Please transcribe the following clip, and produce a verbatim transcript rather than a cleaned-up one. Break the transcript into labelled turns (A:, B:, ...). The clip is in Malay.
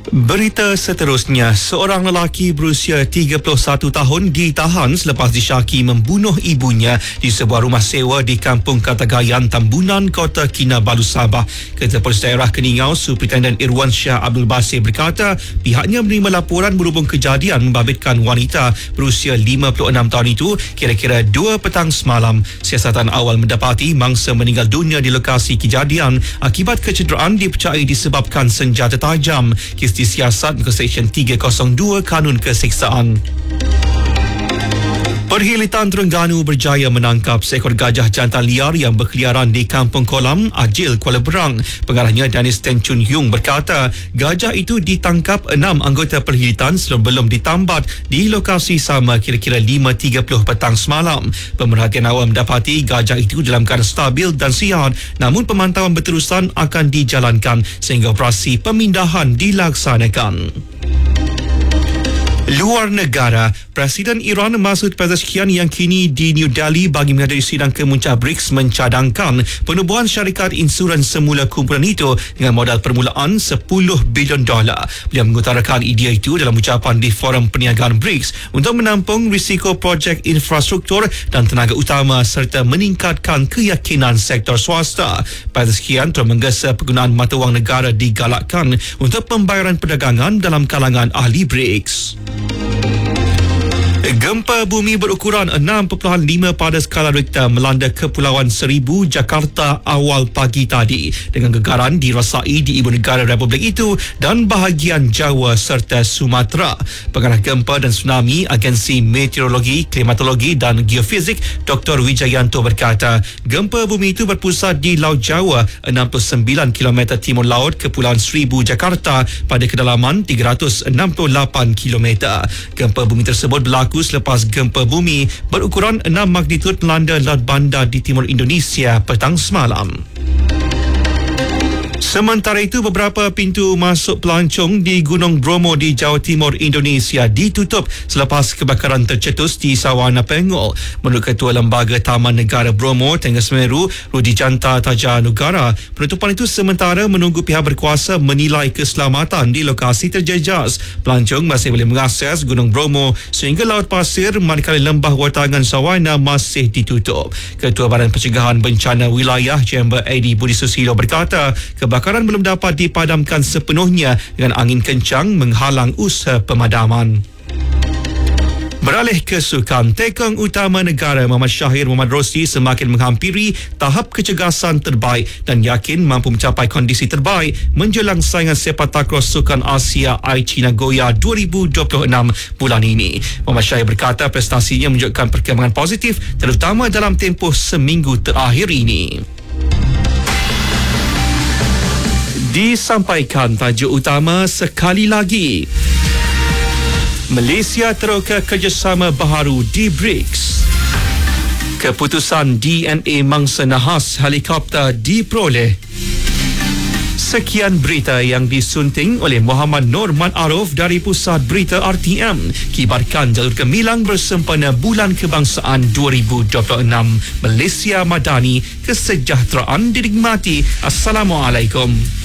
A: Berita seterusnya, seorang lelaki berusia tiga puluh satu tahun ditahan selepas disyaki membunuh ibunya di sebuah rumah sewa di Kampung Katagayan, Tambunan, Kota Kinabalu, Sabah. Ketua Polis Daerah Keningau, Superintendent Irwan Shah Abdul Basir berkata pihaknya menerima laporan berhubung kejadian membabitkan wanita berusia lima puluh enam tahun itu kira-kira dua petang semalam. Siasatan awal mendapati mangsa meninggal dunia di lokasi kejadian akibat kecederaan dipercayai disebabkan senjata tajam. Kes disiasat ke Seksyen tiga kosong dua Kanun Keseksaan. Perkhidmatan Terengganu berjaya menangkap seekor gajah jantan liar yang berkeliaran di Kampung Kolam, Ajil, Kuala Berang. Pengarahnya Danis Ten Chun Yung berkata gajah itu ditangkap enam anggota perkhidmatan sebelum ditambat di lokasi sama kira-kira lima tiga puluh petang semalam. Pemerhatian awam mendapati gajah itu dalam keadaan stabil dan sihat, namun pemantauan berterusan akan dijalankan sehingga operasi pemindahan dilaksanakan. Luar negara, Presiden Iran Masoud Pezeshkian yang kini di New Delhi bagi menghadiri sidang kemuncak B R I C S mencadangkan penubuhan syarikat insurans semula kumpulan itu dengan modal permulaan sepuluh bilion dolar. Beliau mengutarakan idea itu dalam ucapan di Forum Perniagaan B R I C S untuk menampung risiko projek infrastruktur dan tenaga utama serta meningkatkan keyakinan sektor swasta. Pezeshkian telah menggesa penggunaan mata wang negara digalakkan untuk pembayaran perdagangan dalam kalangan ahli B R I C S. Gempa bumi berukuran enam perpuluhan lima pada skala Richter melanda Kepulauan Seribu, Jakarta awal pagi tadi dengan gegaran dirasai di ibu negara Republik itu dan bahagian Jawa serta Sumatera. Pengarah gempa dan tsunami Agensi Meteorologi, Klimatologi dan Geofizik Doktor Wijayanto berkata gempa bumi itu berpusat di Laut Jawa enam puluh sembilan kilometer timur laut Kepulauan Seribu, Jakarta pada kedalaman tiga ratus enam puluh lapan kilometer. Gempa bumi tersebut berlaku selepas gempa bumi berukuran enam magnitud melanda Laut Banda di timur Indonesia petang semalam. Sementara itu, beberapa pintu masuk pelancong di Gunung Bromo di Jawa Timur Indonesia ditutup selepas kebakaran tercetus di Sawana Pengol. Menurut Ketua Lembaga Taman Negara Bromo, Tengah Semeru, Rudi Janta Tajanugara, penutupan itu sementara menunggu pihak berkuasa menilai keselamatan di lokasi terjejas. Pelancong masih boleh mengakses Gunung Bromo sehingga Laut Pasir manakala lembah Watangan Sawana masih ditutup. Ketua Badan Pencegahan Bencana Wilayah Chamber A D Budi Susilo berkata kebakaran belum dapat dipadamkan sepenuhnya dengan angin kencang menghalang usaha pemadaman. Beralih ke sukan, tekong utama negara Muhammad Syahir Muhammad Rosli semakin menghampiri tahap kecergasan terbaik dan yakin mampu mencapai kondisi terbaik menjelang saingan sepak takraw Sukan Asia Aichi Nagoya dua ribu dua puluh enam bulan ini. Muhammad Syahir berkata prestasinya menunjukkan perkembangan positif terutama dalam tempoh seminggu terakhir ini. Disampaikan tajuk utama sekali lagi. Malaysia teroka kerjasama baharu di B R I C S. Keputusan D N A mangsa nahas helikopter diperoleh. Sekian berita yang disunting oleh Muhammad Nur Arif dari Pusat Berita R T M. Kibarkan jalur gemilang bersempena Bulan Kebangsaan dua ribu dua puluh enam. Malaysia Madani, kesejahteraan dinikmati. Assalamualaikum.